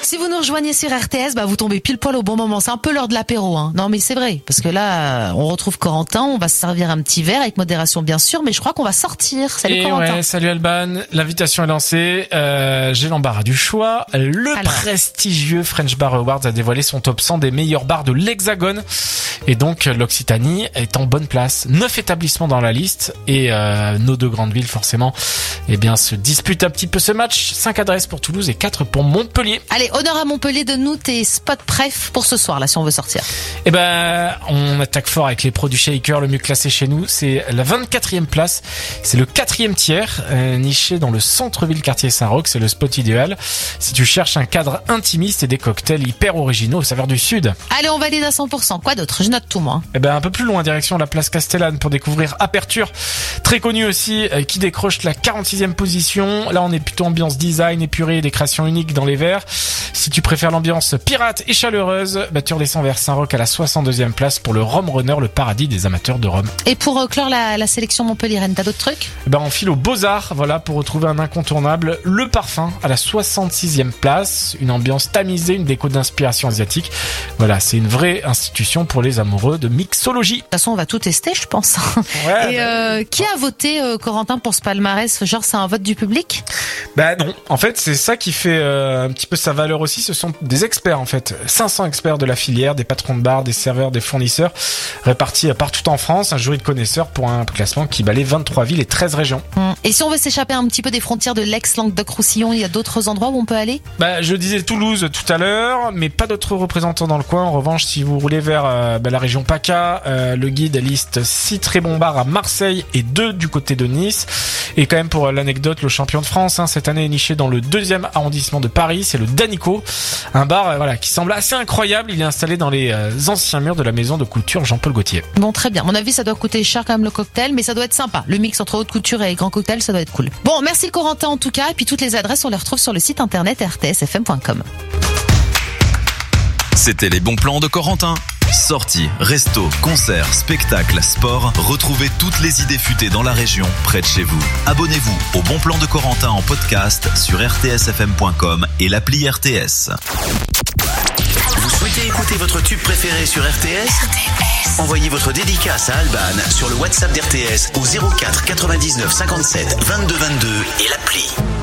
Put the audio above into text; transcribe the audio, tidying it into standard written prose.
si vous nous rejoignez sur RTS, vous tombez pile poil au bon moment. C'est un peu l'heure de l'apéro, hein. Non, mais c'est vrai. Parce que là, on retrouve Corentin, on va se servir un petit verre avec modération, bien sûr, mais je crois qu'on va sortir. Salut Corentin. Ouais, salut Alban. L'invitation est lancée. J'ai l'embarras du choix. Prestigieux French Bar Awards a dévoilé son top 100 des meilleurs bars de l'Hexagone. Et donc, l'Occitanie est en bonne place. 9 établissements dans la liste. Et nos deux grandes villes, forcément, se disputent un petit peu ce match. 5 adresses pour Toulouse et 4 pour Montpellier. Allez, honneur à Montpellier, donne-nous tes spots préf pour ce soir, là, si on veut sortir. On attaque fort avec les produits Shaker. Le mieux classé chez nous, c'est la 24e place. C'est le 4e tiers, niché dans le centre-ville quartier Saint-Roch. C'est le spot idéal si tu cherches un cadre intimiste et des cocktails hyper originaux aux saveurs du Sud. Allez, on valide à 100%. Quoi d'autre? Je note tout, moi. Un peu plus loin, direction la place Castellane pour découvrir Aperture. Très connu aussi, qui décroche la 46e position. Là, on est plutôt ambiance design épuré, des créations uniques dans les verres. Si tu préfères l'ambiance pirate et chaleureuse, tu redescends vers Saint-Roch à la 62e place pour le Rhum Runner, le paradis des amateurs de rhum. Et pour clore la sélection montpelliéraine, t'as d'autres trucs? On file aux Beaux-Arts, pour retrouver un incontournable, le Parfum à la 66e place. Une ambiance tamisée, une déco d'inspiration asiatique. C'est une vraie institution pour les amoureux de mixologie. De toute façon, on va tout tester, je pense. Ouais, et qui a voté, Corentin, pour ce palmarès? Genre, c'est un vote du public? Non. En fait, c'est ça qui fait un petit peu sa valeur aussi. Ce sont des experts, en fait. 500 experts de la filière, des patrons de bar, des serveurs, des fournisseurs, répartis partout en France. Un jury de connaisseurs pour un classement qui balaie 23 villes et 13 régions. Et si on veut s'échapper un petit peu des frontières de l'ex-Languedoc-Roussillon, il y a d'autres endroits où on peut aller? Je disais Toulouse tout à l'heure, mais pas d'autres représentants dans le coin. En revanche, si vous roulez vers la région PACA, le guide liste 6 très bons bars à Marseille et 2 du côté de Nice. Et quand même, pour l'anecdote, le champion de France, cette année est niché dans le 2e arrondissement de Paris, c'est le Danico. Un bar qui semble assez incroyable. Il est installé dans les anciens murs de la maison de couture Jean-Paul Gaultier. Bon, très bien. À mon avis, ça doit coûter cher quand même le cocktail, mais ça doit être sympa. Le mix entre haute couture et grand cocktail, ça doit être cool. Bon, merci Corentin en tout cas. Et puis toutes les adresses, on les retrouve sur le site internet rtsfm.com. C'était les bons plans de Corentin. Sorties, restos, concerts, spectacles, sports, retrouvez toutes les idées futées dans la région, près de chez vous. Abonnez-vous au Bon Plan de Corentin en podcast sur rtsfm.com et l'appli RTS. Vous souhaitez écouter votre tube préféré sur RTS? Envoyez votre dédicace à Alban sur le WhatsApp d'RTS au 04 99 57 22 22 et l'appli.